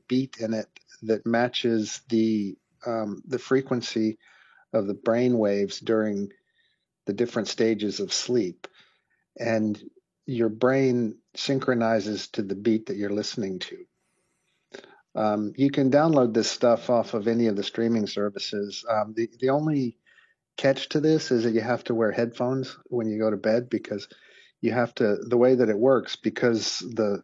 beat in it that matches the frequency of the brain waves during the different stages of sleep. And your brain synchronizes to the beat that you're listening to. You can download this stuff off of any of the streaming services. The only catch to this is that you have to wear headphones when you go to bed, because you have to, the way that it works, because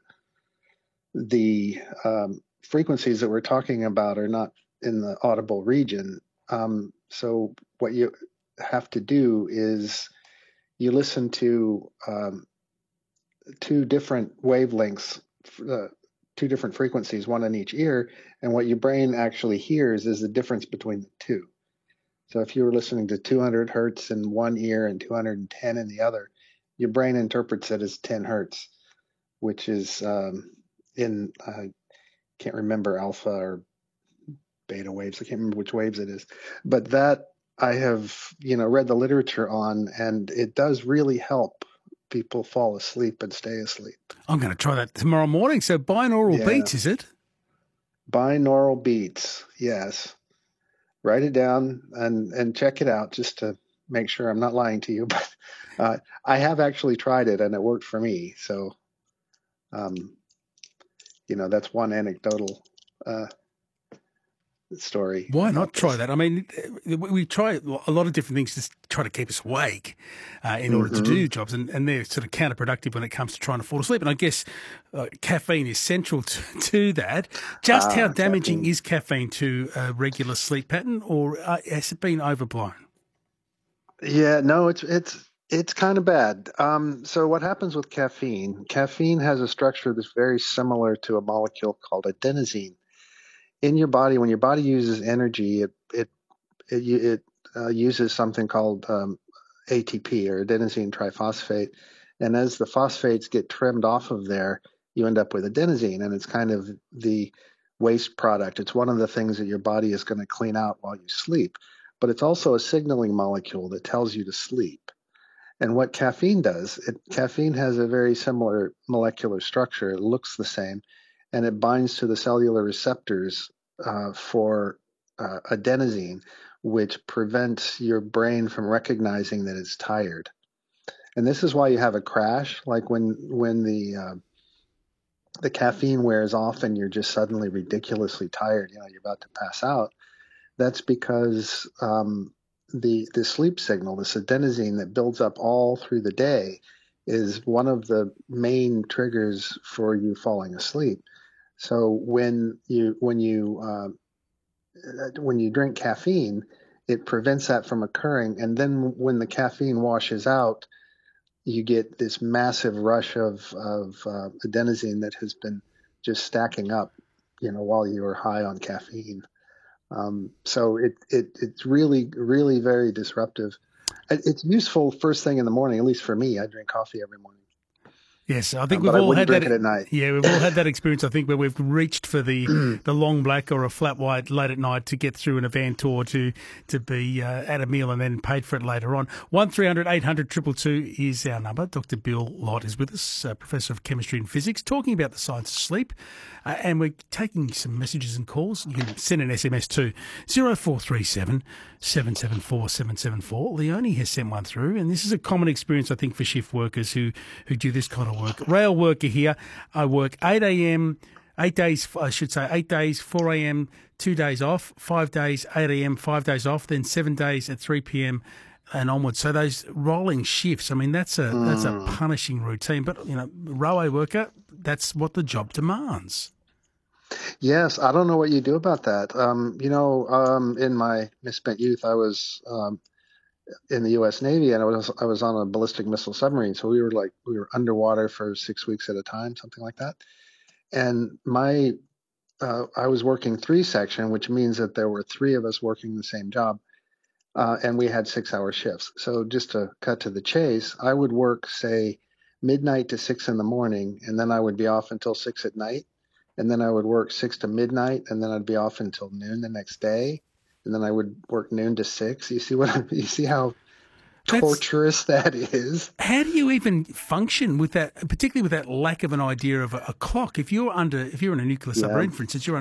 the frequencies that we're talking about are not in the audible region. So what you have to do is you listen to two different wavelengths, two different frequencies, one in each ear, and what your brain actually hears is the difference between the two. So if you were listening to 200 hertz in one ear and 210 in the other, your brain interprets it as 10 hertz, which is I can't remember alpha or beta waves. I can't remember which waves it is, but that I have, read the literature on, and it does really help people fall asleep and stay asleep. I'm going to try that tomorrow morning. So binaural beats, is it? Binaural beats, yes. Write it down and check it out just to make sure I'm not lying to you. But I have actually tried it, and it worked for me. So, that's one anecdotal story. Why not try that? I mean, we try a lot of different things to try to keep us awake in order to do jobs, and they're sort of counterproductive when it comes to trying to fall asleep. And I guess caffeine is central to that. Just how damaging is caffeine to a regular sleep pattern, or has it been overblown? Yeah, no, it's kind of bad. So what happens with caffeine? Caffeine has a structure that's very similar to a molecule called adenosine. In your body, when your body uses energy, it uses something called ATP, or adenosine triphosphate. And as the phosphates get trimmed off of there, you end up with adenosine, and it's kind of the waste product. It's one of the things that your body is going to clean out while you sleep. But it's also a signaling molecule that tells you to sleep. And what caffeine does, caffeine has a very similar molecular structure. It looks the same, and it binds to the cellular receptors for adenosine, which prevents your brain from recognizing that it's tired. And this is why you have a crash, like when the caffeine wears off and you're just suddenly ridiculously tired, you're about to pass out. That's because the sleep signal, this adenosine that builds up all through the day, is one of the main triggers for you falling asleep. So when you drink caffeine, it prevents that from occurring. And then when the caffeine washes out, you get this massive rush of adenosine that has been just stacking up, while you were high on caffeine. So it's really, really very disruptive. It's useful first thing in the morning, at least for me. I drink coffee every morning. Yes, I think we've all had that. It at night. Yeah, we've all had that experience. I think where we've reached for the long black or a flat white late at night to get through in a van tour to be at a meal and then paid for it later on. 1300 800 222 is our number. Dr. Bill Lott is with us, Professor of Chemistry and Physics, talking about the science of sleep. And we're taking some messages and calls. You can send an SMS to 0437 774 774. Leonie has sent one through, and this is a common experience, I think, for shift workers who do this kind of work. Rail worker here. I work 8 a.m., 8 days, 4 a.m., 2 days off, 5 days, 8 a.m., 5 days off, then 7 days at 3 p.m. and onwards. So those rolling shifts, I mean, that's a punishing routine. But, railway worker, that's what the job demands. Yes, I don't know what you do about that. In my misspent youth, I was in the U.S. Navy, and I was on a ballistic missile submarine. So we were underwater for 6 weeks at a time, something like that. And I was working 3-section, which means that there were 3 of us working the same job, and we had 6-hour shifts. So just to cut to the chase, I would work, say, midnight to 6 in the morning, and then I would be off until 6 at night. And then I would work 6 to midnight, and then I'd be off until noon the next day. And then I would work noon to 6. You see how torturous that is? How do you even function with that, particularly with that lack of an idea of a clock? If you're in a nuclear submarine, for instance, you're